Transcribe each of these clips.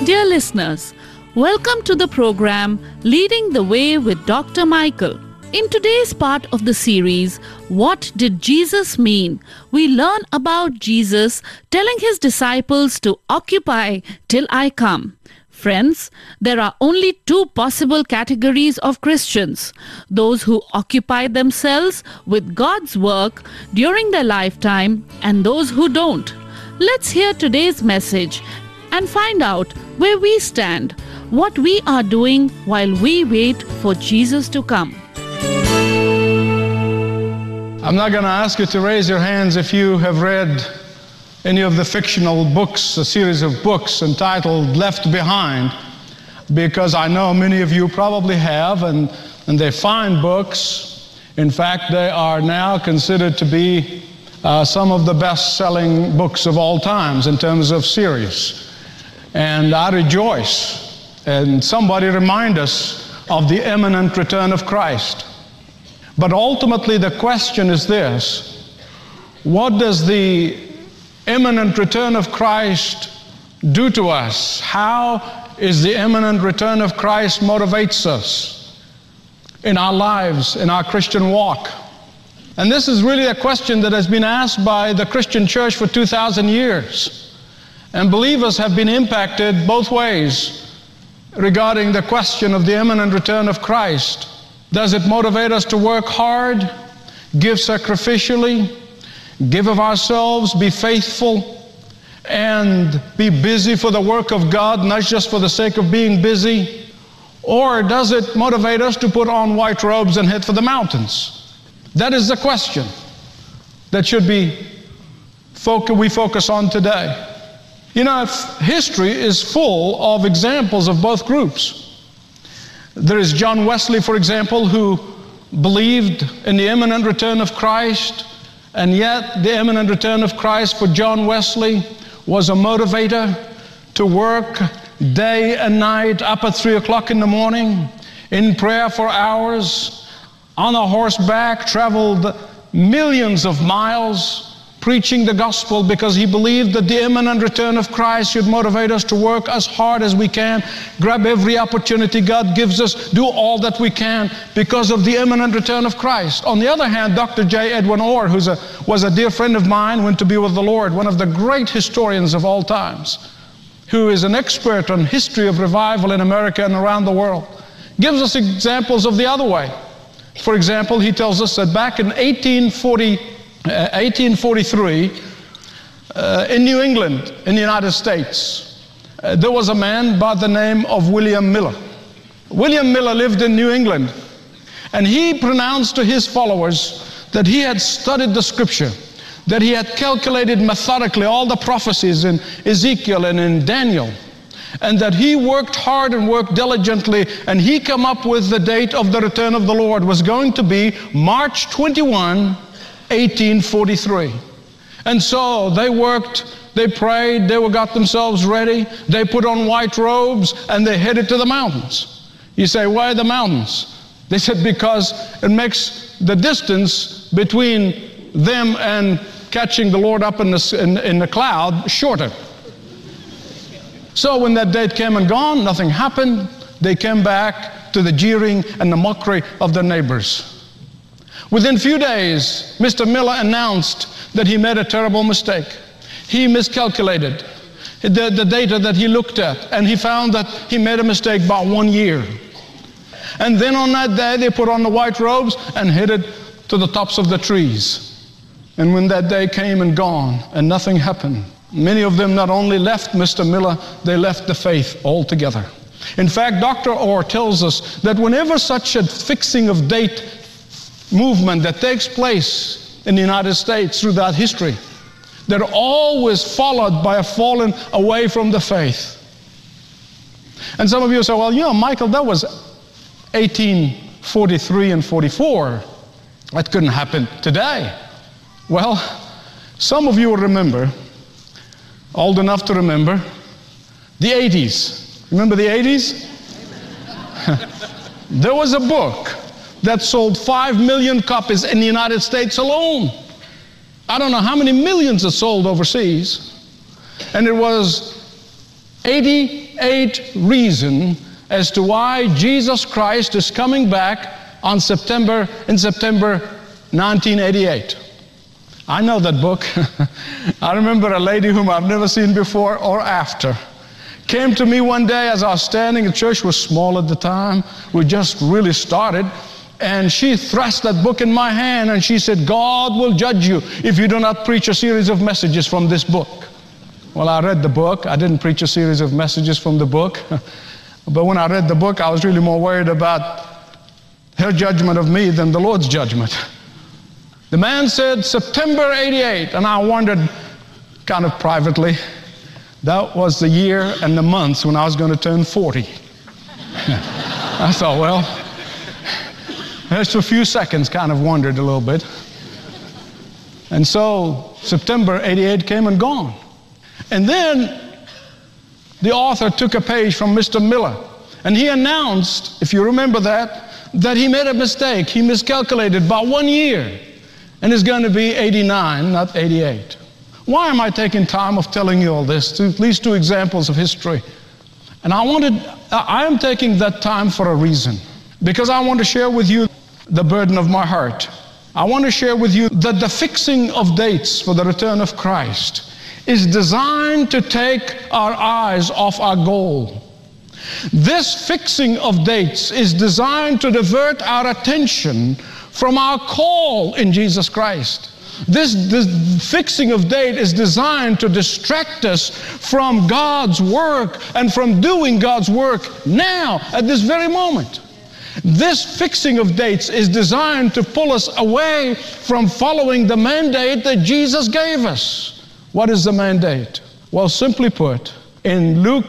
Dear listeners, welcome to the program Leading the Way with Dr. Michael. In today's part of the series, What Did Jesus Mean? We learn about Jesus telling his disciples to occupy till I come. Friends, there are only two possible categories of Christians: those who occupy themselves with God's work during their lifetime and those who don't. Let's hear today's message and find out where we stand, what we are doing while we wait for Jesus to come. I'm not going to ask you to raise your hands if you have read any of the fictional books, a series of books entitled Left Behind, because I know many of you probably have, and they're fine books. In fact, they are now considered to be some of the best-selling books of all times in terms of series. And I rejoice. And somebody remind us of the imminent return of Christ. But ultimately the question is this: what does the imminent return of Christ do to us? How is the imminent return of Christ motivates us in our lives, in our Christian walk? And this is really a question that has been asked by the Christian church for 2,000 years. And believers have been impacted both ways regarding the question of the imminent return of Christ. Does it motivate us to work hard, give sacrificially, give of ourselves, be faithful, and be busy for the work of God, not just for the sake of being busy? Or does it motivate us to put on white robes and head for the mountains? That is the question that should be we focus on today. You know, history is full of examples of both groups. There is John Wesley, for example, who believed in the imminent return of Christ, and yet the imminent return of Christ for John Wesley was a motivator to work day and night, up at 3 o'clock in the morning, in prayer for hours, on a horseback, traveled millions of miles, preaching the gospel, because he believed that the imminent return of Christ should motivate us to work as hard as we can, grab every opportunity God gives us, do all that we can because of the imminent return of Christ. On the other hand, Dr. J. Edwin Orr, who was a dear friend of mine, went to be with the Lord, one of the great historians of all times, who is an expert on history of revival in America and around the world, gives us examples of the other way. For example, he tells us that back in 1843, in New England, in the United States, there was a man by the name of William Miller. William Miller lived in New England, and he pronounced to his followers that he had studied the Scripture, that he had calculated methodically all the prophecies in Ezekiel and in Daniel, and that he worked hard and worked diligently, and he came up with the date of the return of the Lord was going to be March 21, 1843. And so they worked, they prayed, they got themselves ready, they put on white robes, and they headed to the mountains. You say, why the mountains? They said, because it makes the distance between them and catching the Lord up in the cloud shorter. So when that date came and gone, nothing happened. They came back to the jeering and the mockery of their neighbors. Within a few days, Mr. Miller announced that he made a terrible mistake. He miscalculated the data that he looked at, and he found that he made a mistake by 1 year. And then on that day, they put on the white robes and headed to the tops of the trees. And when that day came and gone, and nothing happened, many of them not only left Mr. Miller, they left the faith altogether. In fact, Dr. Orr tells us that whenever such a fixing of date movement that takes place in the United States throughout history, they're always followed by a falling away from the faith. And some of you say, well, you know, Michael, that was 1843 and 44. That couldn't happen today. Well, some of you will remember, old enough to remember, the 80s. Remember the 80s? There was a book that sold 5 million copies in the United States alone. I don't know how many millions it sold overseas. And it was 80 98 reasons as to why Jesus Christ is coming back in September 1988. I know that book. I remember a lady whom I've never seen before or after came to me one day as I was standing. The church was small at the time. We just really started. And she thrust that book in my hand and she said, God will judge you if you do not preach a series of messages from this book. Well, I read the book. I didn't preach a series of messages from the book. But when I read the book, I was really more worried about her judgment of me than the Lord's judgment. The man said September 88, and I wondered kind of privately, that was the year and the months when I was going to turn 40. I thought, well, just a few seconds kind of wondered a little bit. And so September 88 came and gone. And then the author took a page from Mr. Miller, and he announced, if you remember that he made a mistake. He miscalculated by 1 year, and it's going to be 89, not 88. Why am I taking time of telling you all this? At least two examples of history. And I am taking that time for a reason, because I want to share with you the burden of my heart. I want to share with you that the fixing of dates for the return of Christ is designed to take our eyes off our goal. This fixing of dates is designed to divert our attention from our call in Jesus Christ. This fixing of date is designed to distract us from God's work and from doing God's work now, at this very moment. This fixing of dates is designed to pull us away from following the mandate that Jesus gave us. What is the mandate? Well, simply put, in Luke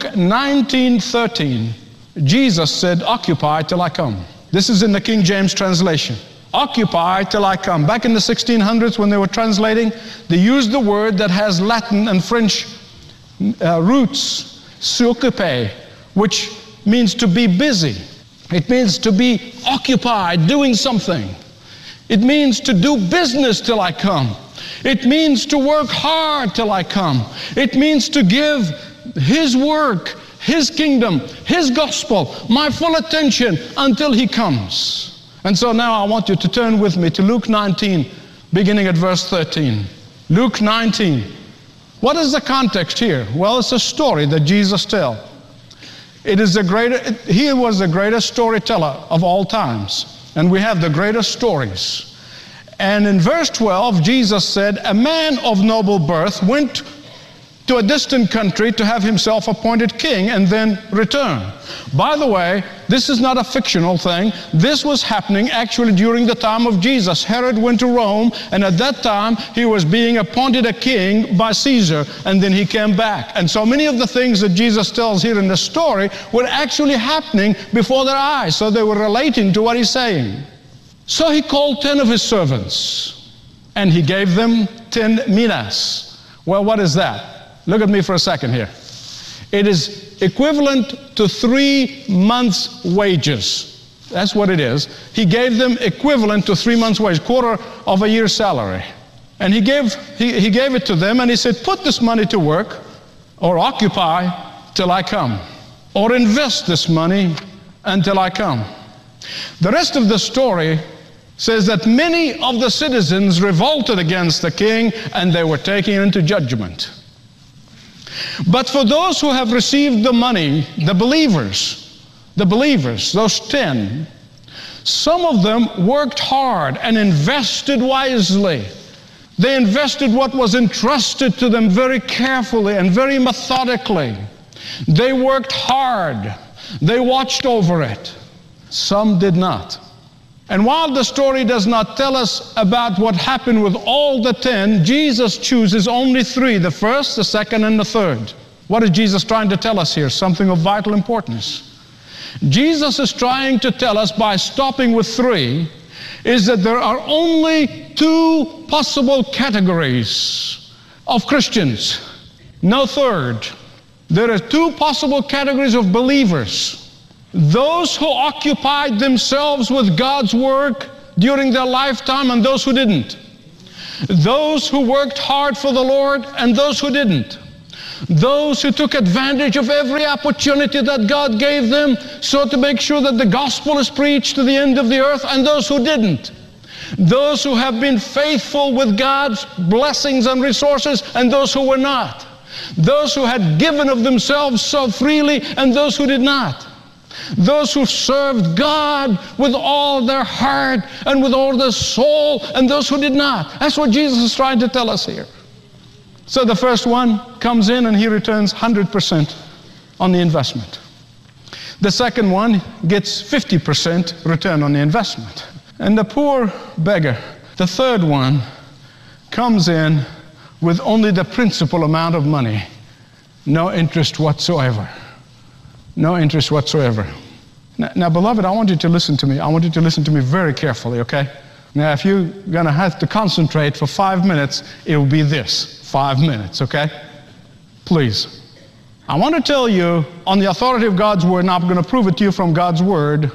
19:13, Jesus said, occupy till I come. This is in the King James translation. Occupy till I come. Back in the 1600s when they were translating, they used the word that has Latin and French roots, s'occuper, which means to be busy. It means to be occupied, doing something. It means to do business till I come. It means to work hard till I come. It means to give His work, His kingdom, His gospel, my full attention until He comes. And so now I want you to turn with me to Luke 19, beginning at verse 13. Luke 19. What is the context here? Well, it's a story that Jesus tells. He was the greatest storyteller of all times. And we have the greatest stories. And in verse 12, Jesus said, a man of noble birth went to a distant country to have himself appointed king and then return. By the way, this is not a fictional thing. This was happening actually during the time of Jesus. Herod went to Rome, and at that time he was being appointed a king by Caesar, and then he came back. And so many of the things that Jesus tells here in the story were actually happening before their eyes, so they were relating to what he's saying. So he called 10 of his servants, and he gave them 10 minas. Well, what is that? Look at me for a second here. It is equivalent to 3 months' wages. That's what it is. He gave them equivalent to 3 months' wages, quarter of a year's salary. And he gave it to them, and he said, put this money to work, or occupy till I come, or invest this money until I come. The rest of the story says that many of the citizens revolted against the king, and they were taken into judgment. But for those who have received the money, the believers, those 10, some of them worked hard and invested wisely. They invested what was entrusted to them very carefully and very methodically. They worked hard. They watched over it. Some did not. And while the story does not tell us about what happened with all the 10, Jesus chooses only 3, the first, the second, and the third. What is Jesus trying to tell us here? Something of vital importance. Jesus is trying to tell us by stopping with 3 is that there are only 2 possible categories of Christians, no third. There are 2 possible categories of believers. Those who occupied themselves with God's work during their lifetime and those who didn't. Those who worked hard for the Lord and those who didn't. Those who took advantage of every opportunity that God gave them so to make sure that the gospel is preached to the end of the earth, and those who didn't. Those who have been faithful with God's blessings and resources, and those who were not. Those who had given of themselves so freely, and those who did not. Those who served God with all their heart and with all their soul, and those who did not. That's what Jesus is trying to tell us here. So the first one comes in and he returns 100% on the investment. The second one gets 50% return on the investment. And the poor beggar, the third one, comes in with only the principal amount of money. No interest whatsoever. No interest whatsoever. Now, beloved, I want you to listen to me. I want you to listen to me very carefully, okay? Now, if you're going to have to concentrate for 5 minutes, it will be this. 5 minutes, okay? Please. I want to tell you, on the authority of God's Word, and I'm going to prove it to you from God's Word,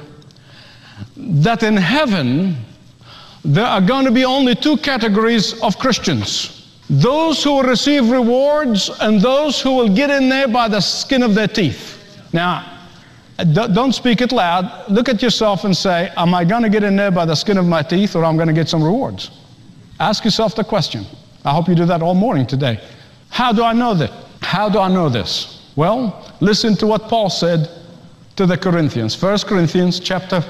that in heaven, there are going to be only two categories of Christians. Those who will receive rewards and those who will get in there by the skin of their teeth. Now, don't speak it loud. Look at yourself and say, am I going to get in there by the skin of my teeth, or I'm going to get some rewards? Ask yourself the question. I hope you do that all morning today. How do I know that? How do I know this? Well, listen to what Paul said to the Corinthians. 1 Corinthians chapter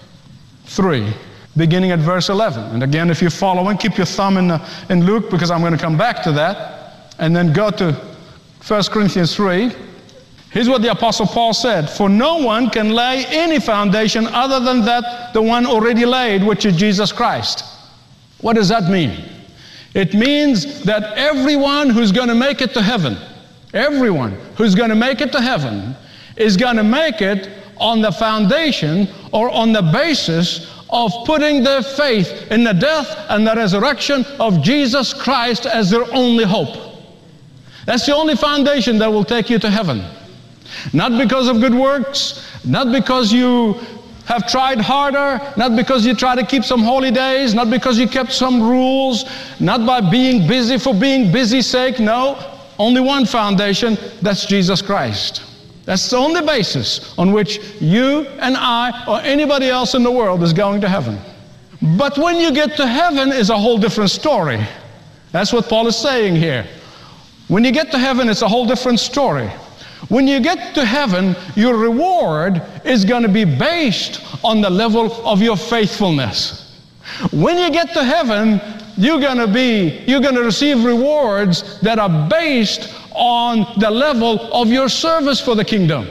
3, beginning at verse 11. And again, if you're following, keep your thumb in Luke, because I'm going to come back to that. And then go to 1 Corinthians 3. Here's what the Apostle Paul said. For no one can lay any foundation other than that the one already laid, which is Jesus Christ. What does that mean? It means that everyone who's going to make it to heaven, everyone who's going to make it to heaven is going to make it on the foundation or on the basis of putting their faith in the death and the resurrection of Jesus Christ as their only hope. That's the only foundation that will take you to heaven. Not because of good works, not because you have tried harder, not because you try to keep some holy days, not because you kept some rules, not by being busy for being busy's sake. No, only one foundation, that's Jesus Christ. That's the only basis on which you and I or anybody else in the world is going to heaven. But when you get to heaven is a whole different story. That's what Paul is saying here. When you get to heaven, it's a whole different story. When you get to heaven, your reward is going to be based on the level of your faithfulness. When you get to heaven, you're going to receive rewards that are based on the level of your service for the kingdom.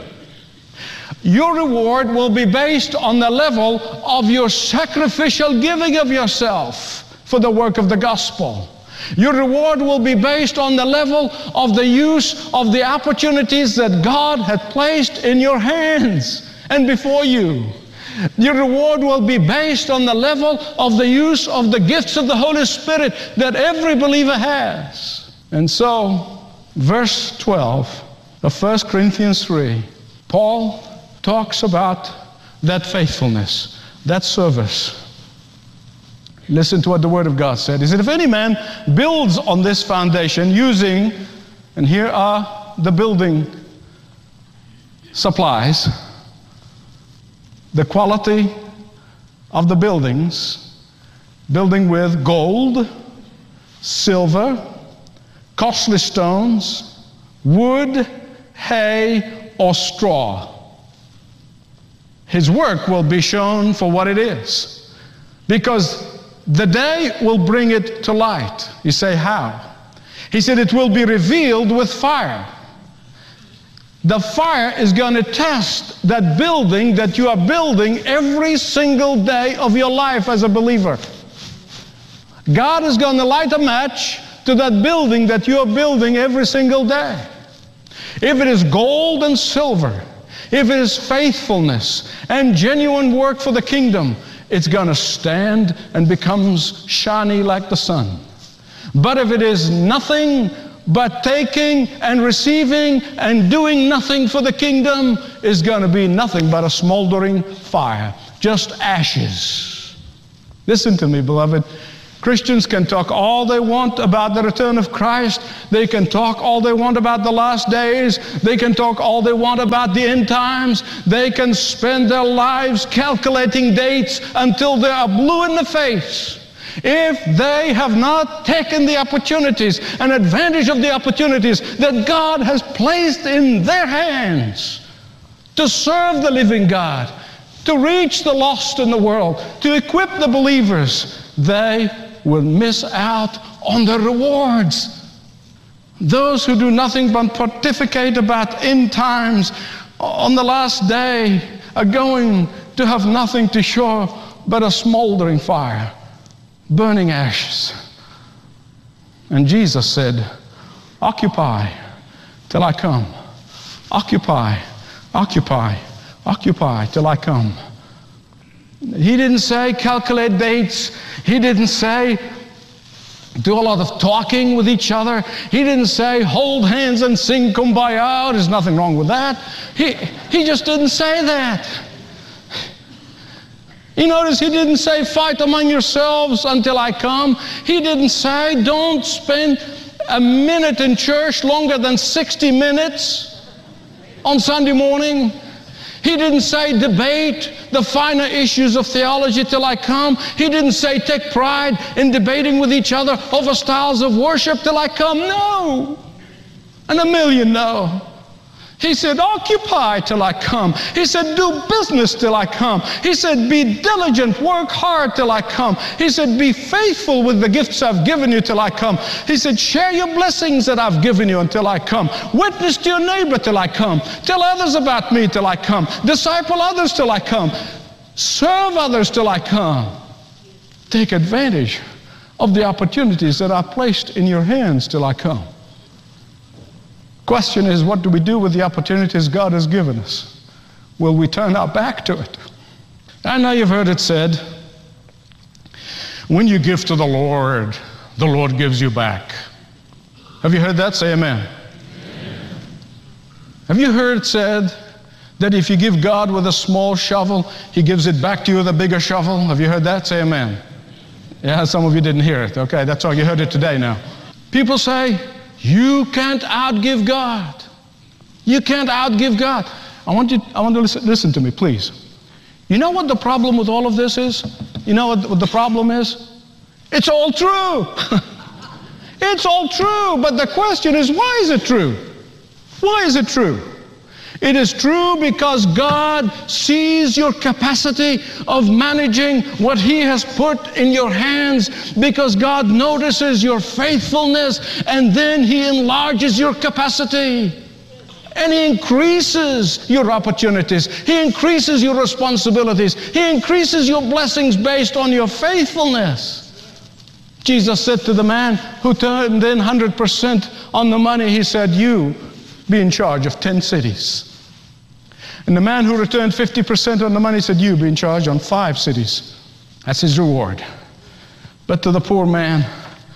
Your reward will be based on the level of your sacrificial giving of yourself for the work of the gospel. Your reward will be based on the level of the use of the opportunities that God had placed in your hands and before you. Your reward will be based on the level of the use of the gifts of the Holy Spirit that every believer has. And so, verse 12 of 1 Corinthians 3, Paul talks about that faithfulness, that service. Listen to what the Word of God said. He said, if any man builds on this foundation using, and here are the building supplies, the quality of the buildings, building with gold, silver, costly stones, wood, hay, or straw. His work will be shown for what it is, because the day will bring it to light. You say, how? He said, it will be revealed with fire. The fire is going to test that building that you are building every single day of your life as a believer. God is going to light a match to that building that you are building every single day. If it is gold and silver, if it is faithfulness and genuine work for the kingdom, it's going to stand and becomes shiny like the sun. But if it is nothing but taking and receiving and doing nothing for the kingdom, is going to be nothing but a smoldering fire, just ashes. Listen to me, beloved. Christians can talk all they want about the return of Christ. They can talk all they want about the last days. They can talk all they want about the end times. They can spend their lives calculating dates until they are blue in the face. If they have not taken the opportunities and advantage of the opportunities that God has placed in their hands to serve the living God, to reach the lost in the world, to equip the believers, they will miss out on the rewards. Those who do nothing but pontificate about end times on the last day are going to have nothing to show but a smoldering fire, burning ashes. And Jesus said, occupy till I come. Occupy, occupy, occupy till I come. He didn't say calculate dates. He didn't say do a lot of talking with each other. He didn't say hold hands and sing Kumbaya. There's nothing wrong with that. He just didn't say that. You notice he didn't say fight among yourselves until I come. He didn't say don't spend a minute in church longer than 60 minutes on Sunday morning. He didn't say debate the finer issues of theology till I come. He didn't say take pride in debating with each other over styles of worship till I come. No. And a million no. He said, occupy till I come. He said, do business till I come. He said, be diligent, work hard till I come. He said, be faithful with the gifts I've given you till I come. He said, share your blessings that I've given you until I come. Witness to your neighbor till I come. Tell others about me till I come. Disciple others till I come. Serve others till I come. Take advantage of the opportunities that are placed in your hands till I come. Question is, what do we do with the opportunities God has given us? Will we turn our back to it? I know you've heard it said, when you give to the Lord gives you back. Have you heard that? Say amen. Amen. Have you heard it said that if you give God with a small shovel, He gives it back to you with a bigger shovel? Have you heard that? Say amen. Yeah, some of you didn't hear it. Okay, that's all. You heard it today now. People say, you can't outgive God. You can't outgive God. I want you to listen to me, please. You know what the problem with all of this is? You know what the problem is? It's all true. It's all true. But the question is, why is it true? Why is it true? It is true because God sees your capacity of managing what He has put in your hands, because God notices your faithfulness, and then He enlarges your capacity. And He increases your opportunities. He increases your responsibilities. He increases your blessings based on your faithfulness. Jesus said to the man who turned in 100% on the money, He said, you be in charge of 10 cities. And the man who returned 50% on the money said, you be in charge on 5 cities. That's his reward. But to the poor man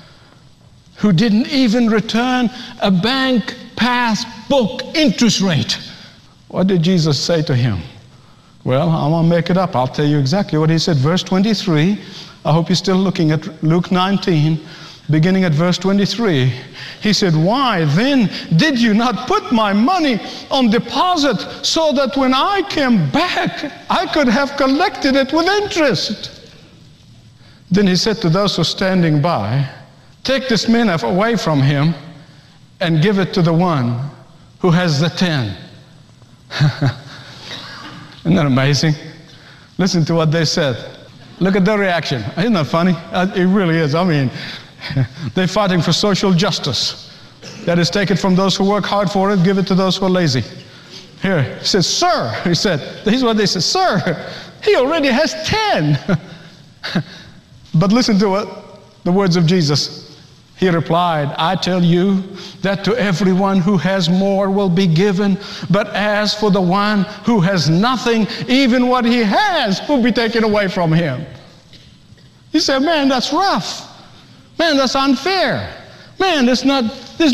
who didn't even return a bank passbook interest rate, what did Jesus say to him? Well, I'm going to make it up. I'll tell you exactly what He said. Verse 23. I hope you're still looking at Luke 19. Beginning at verse 23, He said, why then did you not put my money on deposit so that when I came back, I could have collected it with interest? Then He said to those who were standing by, take this mina away from him and give it to the one who has the 10. Isn't that amazing? Listen to what they said. Look at their reaction. Isn't that funny? It really is. I mean, they're fighting for social justice. That is, take it from those who work hard for it, give it to those who are lazy. Here, He says, sir, He said, here's what they said, sir, he already has 10. But listen to what the words of Jesus. He replied, I tell you that to everyone who has more will be given, but as for the one who has nothing, even what he has will be taken away from him. You say, man, that's rough. Man, that's unfair. Man, there's no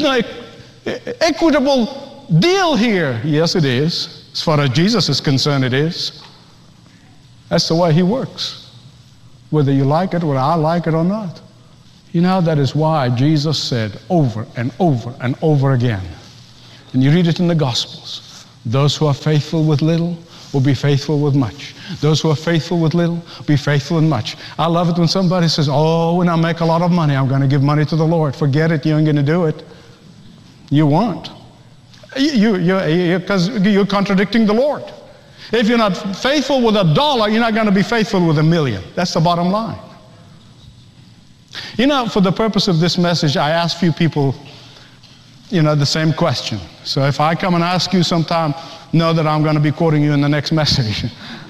equitable deal here. Yes, it is. As far as Jesus is concerned, it is. That's the way He works. Whether you like it, whether I like it or not. You know, that is why Jesus said over and over and over again, and you read it in the Gospels, those who are faithful with little will be faithful with much. Those who are faithful with little be faithful in much. I love it when somebody says, oh, when I make a lot of money, I'm going to give money to the Lord. Forget it, you ain't going to do it. You won't. Because you're contradicting the Lord. If you're not faithful with $1, you're not going to be faithful with $1 million. That's the bottom line. You know, for the purpose of this message, I ask few people, the same question. So if I come and ask you sometime, know that I'm going to be quoting you in the next message.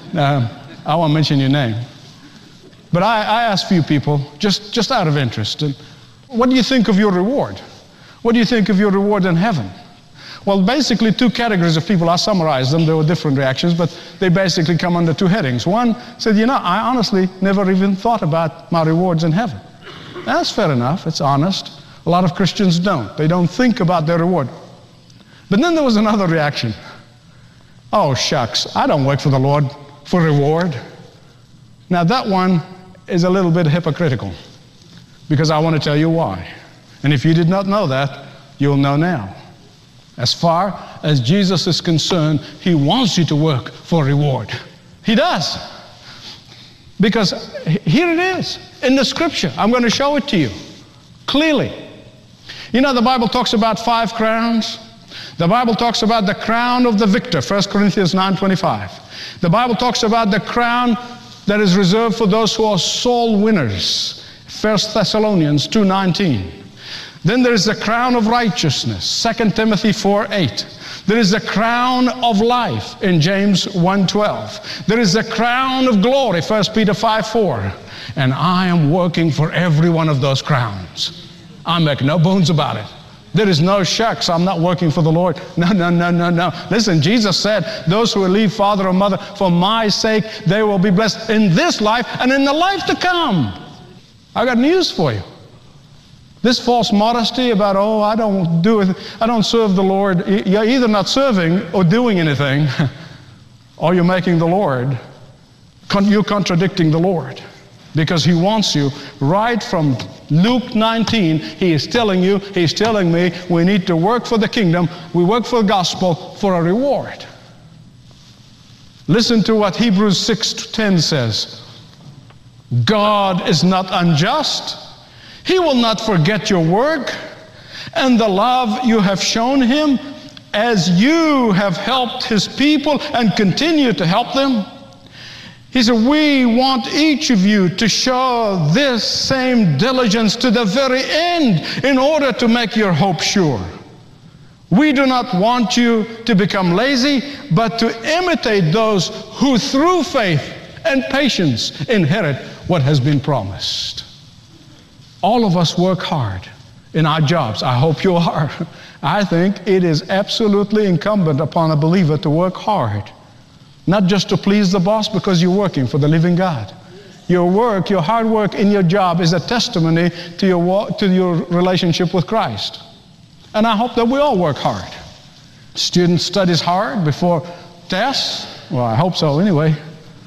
I won't mention your name. But I ask few people, just out of interest, what do you think of your reward? What do you think of your reward in heaven? Well, basically 2 categories of people. I summarized them. There were different reactions, but they basically come under 2 headings. One said, I honestly never even thought about my rewards in heaven. That's fair enough. It's honest. A lot of Christians don't. They don't think about their reward. But then there was another reaction. Oh, shucks, I don't work for the Lord for reward. Now that one is a little bit hypocritical, because I want to tell you why. And if you did not know that, you'll know now. As far as Jesus is concerned, He wants you to work for reward. He does. Because here it is in the Scripture. I'm going to show it to you clearly. The Bible talks about 5 crowns. The Bible talks about the crown of the victor, 1 Corinthians 9:25. The Bible talks about the crown that is reserved for those who are soul winners, 1 Thessalonians 2:19. Then there is the crown of righteousness, 2 Timothy 4:8. There is the crown of life in James 1:12. There is the crown of glory, 1 Peter 5:4. And I am working for every one of those crowns. I make no bones about it. There is no shucks, I'm not working for the Lord. No. Listen, Jesus said, those who will leave father or mother for my sake, they will be blessed in this life and in the life to come. I got news for you. This false modesty about, I don't serve the Lord. You're either not serving or doing anything, or you're making the Lord. You're contradicting the Lord. Because He wants you right from Luke 19. He's telling me, we need to work for the kingdom. We work for the gospel for a reward. Listen to what Hebrews 6:10 says. God is not unjust. He will not forget your work and the love you have shown Him as you have helped His people and continue to help them. He said, we want each of you to show this same diligence to the very end in order to make your hope sure. We do not want you to become lazy, but to imitate those who through faith and patience inherit what has been promised. All of us work hard in our jobs. I hope you are. I think it is absolutely incumbent upon a believer to work hard. Not just to please the boss, because you're working for the living God. Your work, your hard work in your job is a testimony to your relationship with Christ. And I hope that we all work hard. Student studies hard before tests. Well, I hope so anyway.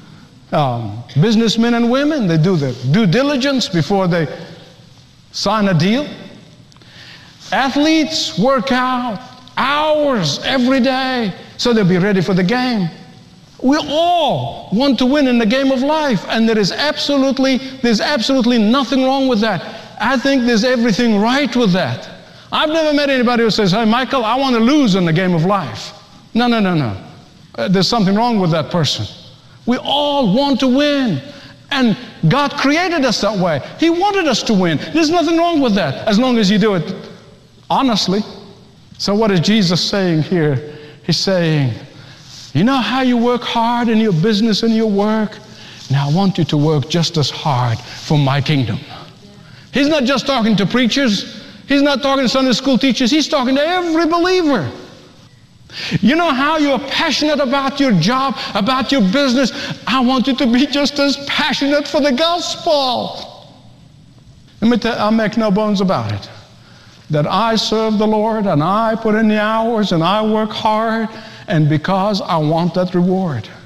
Businessmen and women, they do their due diligence before they sign a deal. Athletes work out hours every day so they'll be ready for the game. We all want to win in the game of life, and there's absolutely nothing wrong with that. I think there's everything right with that. I've never met anybody who says, hey, Michael, I want to lose in the game of life. No. There's something wrong with that person. We all want to win, and God created us that way. He wanted us to win. There's nothing wrong with that, as long as you do it honestly. So what is Jesus saying here? He's saying, you know how you work hard in your business and your work? Now I want you to work just as hard for my kingdom. He's not just talking to preachers. He's not talking to Sunday school teachers. He's talking to every believer. You know how you're passionate about your job, about your business? I want you to be just as passionate for the gospel. Let me tell you, I make no bones about it, that I serve the Lord and I put in the hours and I work hard, and because I want that reward.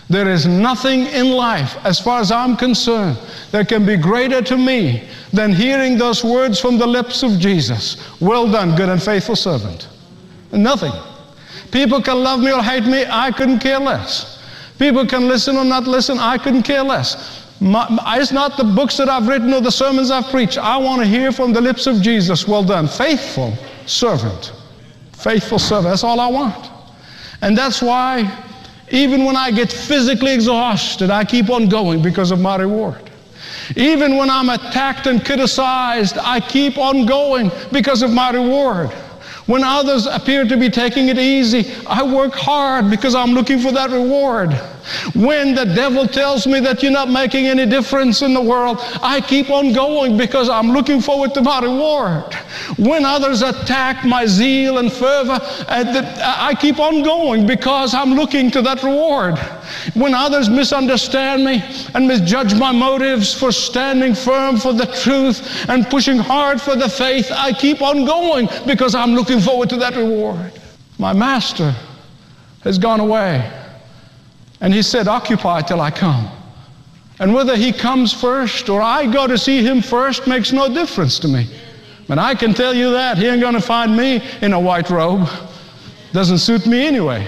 There is nothing in life, as far as I'm concerned, that can be greater to me than hearing those words from the lips of Jesus. Well done, good and faithful servant. Nothing. People can love me or hate me, I couldn't care less. People can listen or not listen, I couldn't care less. It's not the books that I've written or the sermons I've preached. I want to hear from the lips of Jesus, well done, faithful servant. Faithful servant, that's all I want. And that's why even when I get physically exhausted, I keep on going because of my reward. Even when I'm attacked and criticized, I keep on going because of my reward. When others appear to be taking it easy, I work hard because I'm looking for that reward. When the devil tells me that you're not making any difference in the world, I keep on going because I'm looking forward to my reward. When others attack my zeal and fervor, I keep on going because I'm looking to that reward. When others misunderstand me and misjudge my motives for standing firm for the truth and pushing hard for the faith, I keep on going because I'm looking forward to that reward. My master has gone away. And he said, occupy till I come. And whether he comes first or I go to see him first makes no difference to me. But I can tell you that he ain't going to find me in a white robe. Doesn't suit me anyway.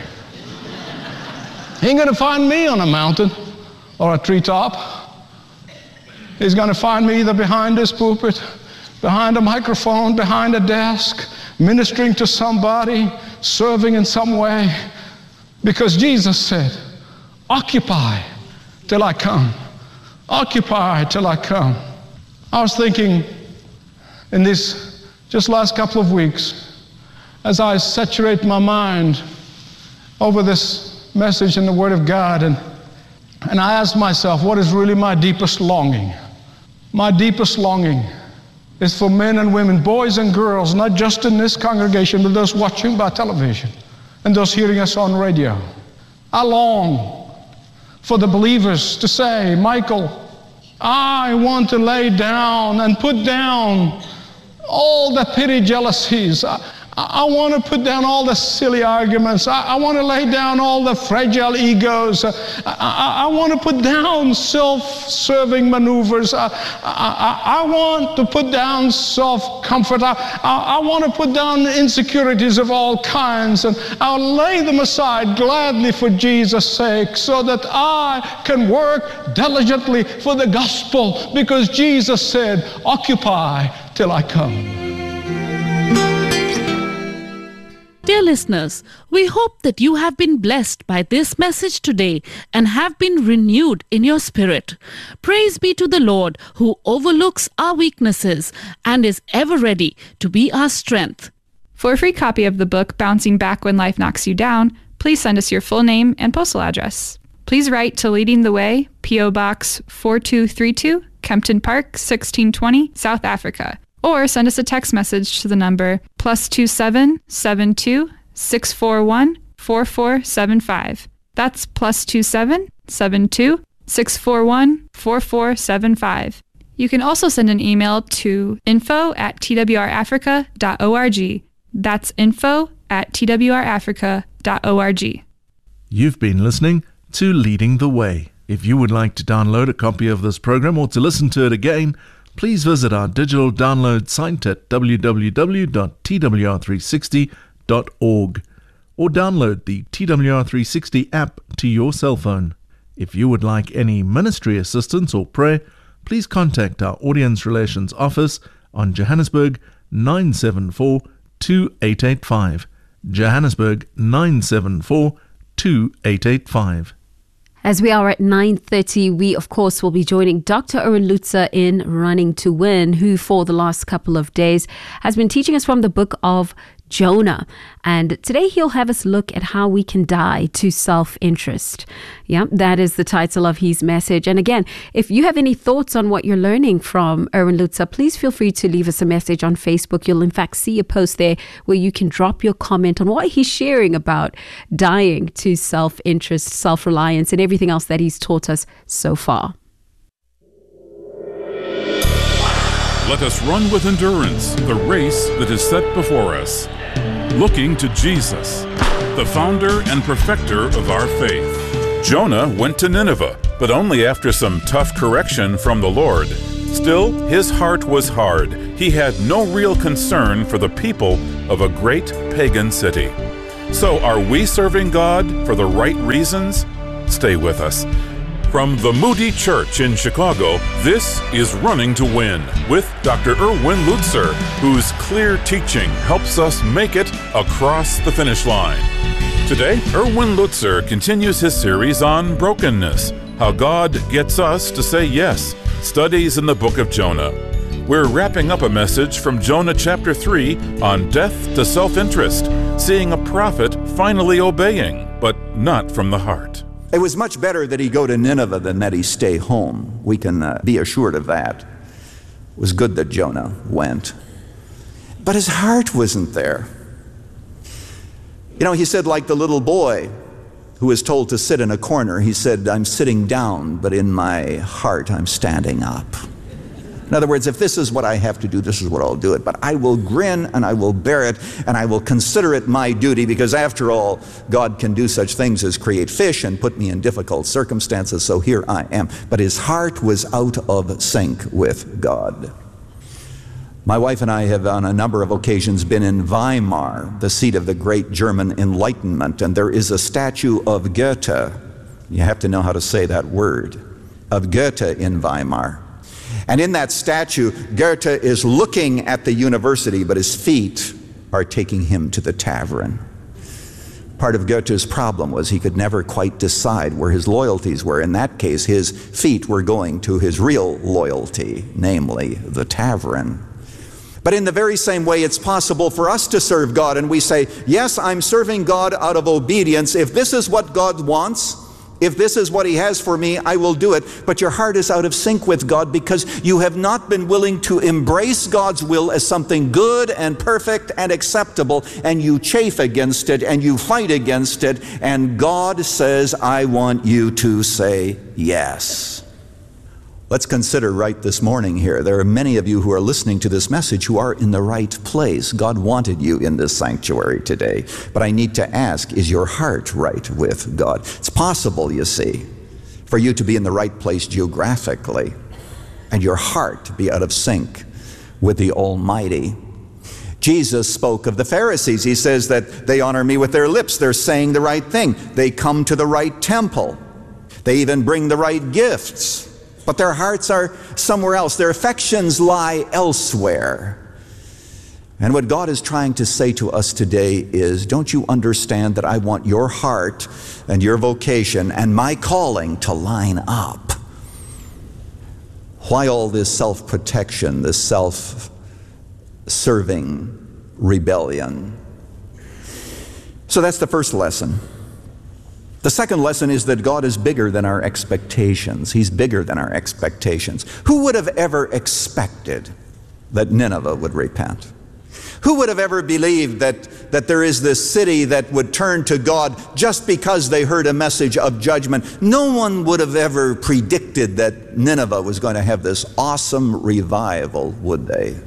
He ain't going to find me on a mountain or a treetop. He's going to find me either behind this pulpit, behind a microphone, behind a desk, ministering to somebody, serving in some way. Because Jesus said, occupy till I come. Occupy till I come. I was thinking in these just last couple of weeks, as I saturate my mind over this message in the Word of God, and I asked myself, what is really my deepest longing? My deepest longing is for men and women, boys and girls, not just in this congregation, but those watching by television and those hearing us on radio. I long for the believers to say, Michael, I want to lay down and put down all the petty jealousies. I want to put down all the silly arguments. I want to lay down all the fragile egos. I want to put down self-serving maneuvers. I want to put down self-comfort. I want to put down insecurities of all kinds, and I'll lay them aside gladly for Jesus' sake so that I can work diligently for the gospel, because Jesus said, occupy till I come. Dear listeners, we hope that you have been blessed by this message today and have been renewed in your spirit. Praise be to the Lord, who overlooks our weaknesses and is ever ready to be our strength. For a free copy of the book, Bouncing Back When Life Knocks You Down, please send us your full name and postal address. Please write to Leading the Way, P.O. Box 4232, Kempton Park, 1620, South Africa. Or send us a text message to the number +27 72 641 4475. That's +27 72 641 4475. You can also send an email to info@twrafrica.org. That's info@twrafrica.org. You've been listening to Leading the Way. If you would like to download a copy of this program or to listen to it again, please visit our digital download site at www.twr360.org or download the TWR360 app to your cell phone. If you would like any ministry assistance or prayer, please contact our Audience Relations Office on Johannesburg 974 2885. Johannesburg 974 2885. As we are at 9:30, we, of course, will be joining Dr. Erwin Lutzer in Running to Win, who for the last couple of days has been teaching us from the book of Jonah. And today he'll have us look at how we can die to self-interest. Yeah, that is the title of his message. And again, if you have any thoughts on what you're learning from Erwin Lutzer, please feel free to leave us a message on Facebook. You'll in fact see a post there where you can drop your comment on what he's sharing about dying to self-interest, self-reliance, and everything else that he's taught us so far. Let us run with endurance the race that is set before us, looking to Jesus, the founder and perfecter of our faith. Jonah went to Nineveh, but only after some tough correction from the Lord. Still, his heart was hard. He had no real concern for the people of a great pagan city. So, are we serving God for the right reasons? Stay with us. From the Moody Church in Chicago, this is Running to Win with Dr. Erwin Lutzer, whose clear teaching helps us make it across the finish line. Today, Erwin Lutzer continues his series on brokenness, how God gets us to say yes, studies in the book of Jonah. We're wrapping up a message from Jonah chapter 3 on death to self-interest, seeing a prophet finally obeying, but not from the heart. It was much better that he go to Nineveh than that he stay home. We can be assured of that. It was good that Jonah went. But his heart wasn't there. You know, he said, like the little boy who was told to sit in a corner, he said, I'm sitting down, but in my heart I'm standing up. In other words, if this is what I have to do, this is what I'll do it. But I will grin and I will bear it and I will consider it my duty, because after all, God can do such things as create fish and put me in difficult circumstances, so here I am. But his heart was out of sync with God. My wife and I have on a number of occasions been in Weimar, the seat of the great German Enlightenment, and there is a statue of Goethe. You have to know how to say that word, of Goethe in Weimar. And in that statue, Goethe is looking at the university, but his feet are taking him to the tavern. Part of Goethe's problem was he could never quite decide where his loyalties were. In that case, his feet were going to his real loyalty, namely the tavern. But in the very same way, it's possible for us to serve God, and we say, yes, I'm serving God out of obedience. If this is what God wants, if this is what he has for me, I will do it. But your heart is out of sync with God because you have not been willing to embrace God's will as something good and perfect and acceptable, and you chafe against it and you fight against it, and God says, I want you to say yes. Let's consider right this morning here. There are many of you who are listening to this message who are in the right place. God wanted you in this sanctuary today. But I need to ask, is your heart right with God? It's possible, you see, for you to be in the right place geographically and your heart to be out of sync with the Almighty. Jesus spoke of the Pharisees. He says that they honor me with their lips. They're saying the right thing. They come to the right temple. They even bring the right gifts. But their hearts are somewhere else. Their affections lie elsewhere. And what God is trying to say to us today is, don't you understand that I want your heart and your vocation and my calling to line up? Why all this self-protection, this self-serving rebellion? So that's the first lesson. The second lesson is that God is bigger than our expectations. He's bigger than our expectations. Who would have ever expected that Nineveh would repent? Who would have ever believed that there is this city that would turn to God just because they heard a message of judgment? No one would have ever predicted that Nineveh was going to have this awesome revival, would they?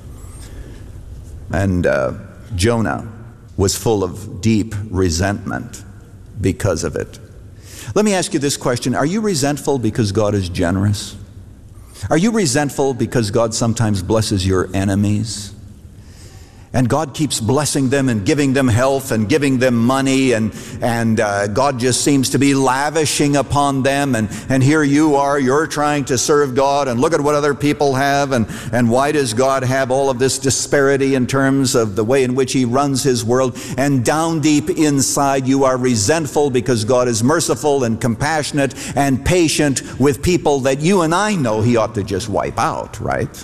And Jonah was full of deep resentment because of it. Let me ask you this question. Are you resentful because God is generous? Are you resentful because God sometimes blesses your enemies? And God keeps blessing them and giving them health and giving them money, and God just seems to be lavishing upon them, and here you are, you're trying to serve God, and look at what other people have, and why does God have all of this disparity in terms of the way in which He runs His world? And down deep inside you are resentful because God is merciful and compassionate and patient with people that you and I know He ought to just wipe out, right?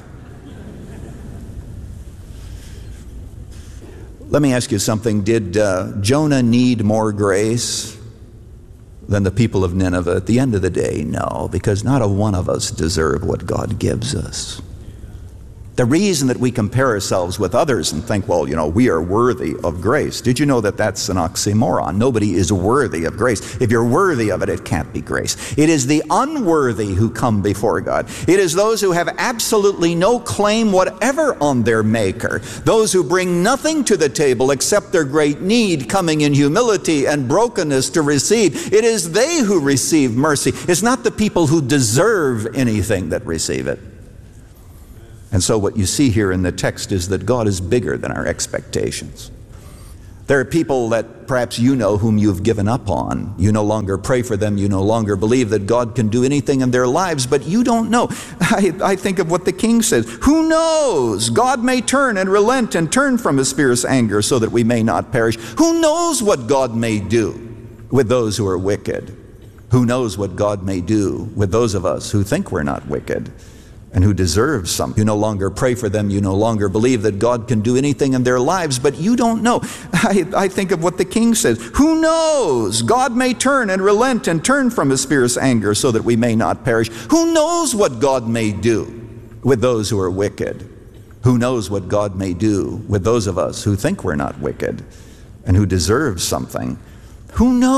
Let me ask you something. Did Jonah need more grace than the people of Nineveh? At the end of the day, no, because not a one of us deserve what God gives us. The reason that we compare ourselves with others and think, well, we are worthy of grace. Did you know that that's an oxymoron? Nobody is worthy of grace. If you're worthy of it, it can't be grace. It is the unworthy who come before God. It is those who have absolutely no claim whatever on their Maker. Those who bring nothing to the table except their great need, coming in humility and brokenness to receive. It is they who receive mercy. It's not the people who deserve anything that receive it. And so what you see here in the text is that God is bigger than our expectations. There are people that perhaps you know whom you've given up on. You no longer pray for them. You no longer believe that God can do anything in their lives, but you don't know. I think of what the king says. Who knows? God may turn and relent and turn from his fierce anger so that we may not perish. Who knows what God may do with those who are wicked? Who knows what God may do with those of us who think we're not wicked and who deserve something? You no longer pray for them. You no longer believe that God can do anything in their lives, but you don't know. I think of what the king says. Who knows? God may turn and relent and turn from his fierce anger so that we may not perish. Who knows what God may do with those who are wicked? Who knows what God may do with those of us who think we're not wicked and who deserve something? Who knows?